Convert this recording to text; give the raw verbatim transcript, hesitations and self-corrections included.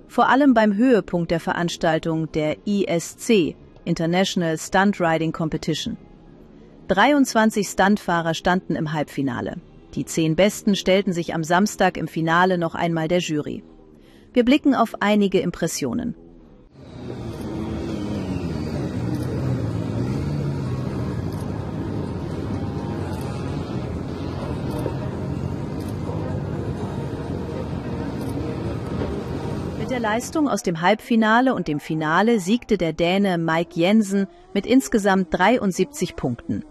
Vor allem beim Höhepunkt der Veranstaltung, der I S C, International Stunt Riding Competition. dreiundzwanzig Stuntfahrer standen im Halbfinale. Die zehn Besten stellten sich am Samstag im Finale noch einmal der Jury. Wir blicken auf einige Impressionen. Mit der Leistung aus dem Halbfinale und dem Finale siegte der Däne Mike Jensen mit insgesamt dreiundsiebzig Punkten.